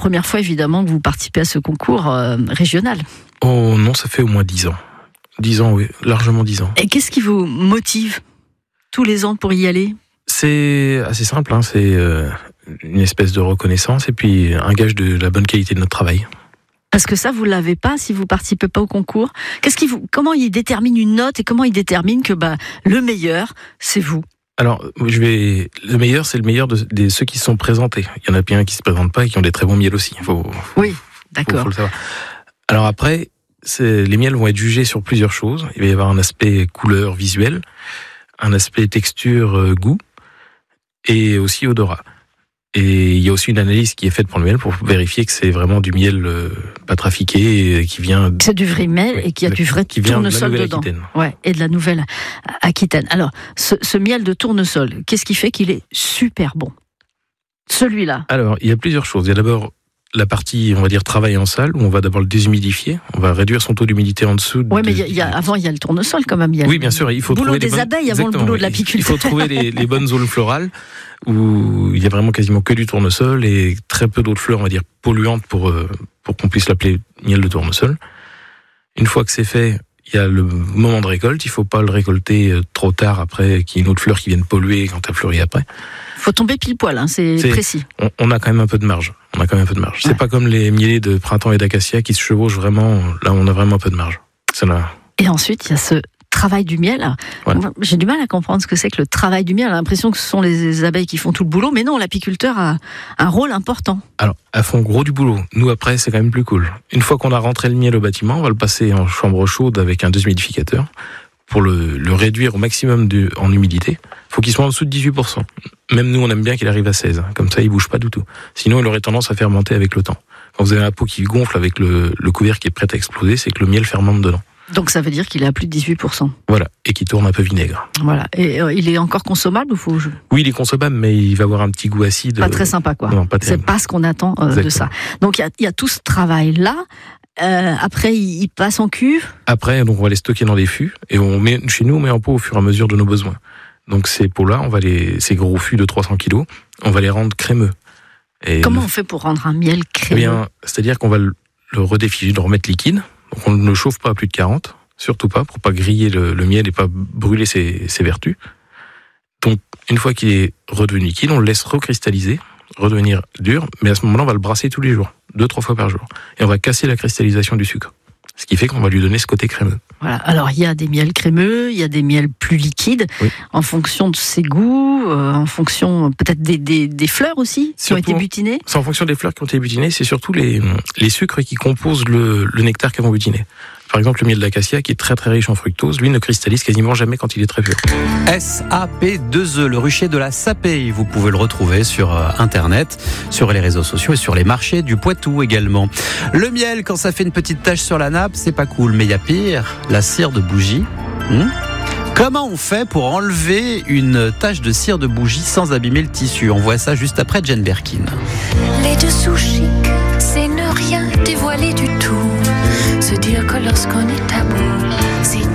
première fois, évidemment, que vous participez à ce concours régional. Oh non, ça fait au moins 10 ans. 10 ans, oui, largement 10 ans. Et qu'est-ce qui vous motive tous les ans pour y aller ? C'est assez simple, c'est une espèce de reconnaissance et puis un gage de la bonne qualité de notre travail. Parce que ça, vous l'avez pas si vous participez pas au concours. Comment il détermine une note et comment il détermine que le meilleur, c'est vous ? Alors, le meilleur, c'est le meilleur de ceux qui se sont présentés. Il y en a bien qui se présentent pas et qui ont des très bons miels aussi. Oui, d'accord. Faut le savoir. Alors après, les miels vont être jugés sur plusieurs choses. Il va y avoir un aspect couleur visuelle, un aspect texture goût et aussi odorat. Et il y a aussi une analyse qui est faite pour le miel pour vérifier que c'est vraiment du miel pas trafiqué et qui vient... C'est du vrai miel et qu'il y a du vrai tournesol dedans. Ouais, et de la Nouvelle-Aquitaine. Alors, ce miel de tournesol, qu'est-ce qui fait qu'il est super bon ? Celui-là. Alors, il y a plusieurs choses. Il y a d'abord la partie, on va dire, travail en salle, où on va d'abord le déshumidifier. On va réduire son taux d'humidité en dessous. Oui, mais avant, il y a le tournesol quand même. Oui, bien sûr. Il faut trouver les abeilles avant le boulot de l'apiculteur. Il faut trouver les bonnes zones florales où il y a vraiment quasiment que du tournesol et très peu d'autres fleurs, on va dire, polluantes pour qu'on puisse l'appeler miel de tournesol. Une fois que c'est fait, il y a le moment de récolte. Il ne faut pas le récolter trop tard après qu'il y ait une autre fleur qui vienne polluer quand elle fleurit après. Il faut tomber pile poil, c'est précis. On a quand même un peu de marge. Ouais. C'est pas comme les mielés de printemps et d'acacia qui se chevauchent vraiment. Là, on a vraiment un peu de marge. C'est là. Et ensuite, il y a ce travail du miel. Voilà. J'ai du mal à comprendre ce que c'est que le travail du miel. J'ai l'impression que ce sont les abeilles qui font tout le boulot, mais non, l'apiculteur a un rôle important. Alors, elles font gros du boulot. Nous, après, c'est quand même plus cool. Une fois qu'on a rentré le miel au bâtiment, on va le passer en chambre chaude avec un déshumidificateur pour le réduire au maximum en humidité. Il faut qu'il soit en dessous de 18%. Même nous, on aime bien qu'il arrive à 16. Comme ça, il bouge pas du tout. Sinon, il aurait tendance à fermenter avec le temps. Quand vous avez la peau qui gonfle avec le couvercle qui est prêt à exploser, c'est que le miel fermente dedans. Donc ça veut dire qu'il est à plus de 18%. Voilà, et qui tourne un peu vinaigre. Voilà, et il est encore consommable ou faut... Oui, il est consommable, mais il va avoir un petit goût acide. Pas très sympa, quoi. Non, pas c'est pas ce qu'on attend de ça. Donc il y a tout ce travail-là. Après, il passe en cuve. Après, donc on va les stocker dans des fûts et chez nous, on met en pot au fur et à mesure de nos besoins. Donc ces pots-là, ces gros fûts de 300 kg, on va les rendre crémeux. Et comment on fait pour rendre un miel crémeux ? Eh bien, c'est-à-dire qu'on va le redéfiger, le remettre liquide. Donc on ne le chauffe pas à plus de 40, surtout pas, pour pas griller le miel et pas brûler ses vertus. Donc une fois qu'il est redevenu liquide, on le laisse recristalliser, redevenir dur, mais à ce moment-là, on va le brasser tous les jours, 2-3 fois par jour. Et on va casser la cristallisation du sucre. Ce qui fait qu'on va lui donner ce côté crémeux. Voilà. Alors, il y a des miels crémeux, il y a des miels plus liquides, oui. En fonction de ses goûts, en fonction peut-être des fleurs aussi, qui ont été butinées. C'est en fonction des fleurs qui ont été butinées, c'est surtout les sucres qui composent le nectar qu'elles vont butiner. Par exemple, le miel d'acacia, qui est très très riche en fructose, lui ne cristallise quasiment jamais quand il est très pur. SAP2E, le rucher de la Sapée. Vous pouvez le retrouver sur Internet, sur les réseaux sociaux et sur les marchés du Poitou également. Le miel, quand ça fait une petite tache sur la nappe, c'est pas cool. Mais il y a pire, la cire de bougie. Comment on fait pour enlever une tache de cire de bougie sans abîmer le tissu ? On voit ça juste après Jane Birkin. Les dessous chics, c'est ne rien dévoiler du tout. Se dire que lorsqu'on est tabou, c'est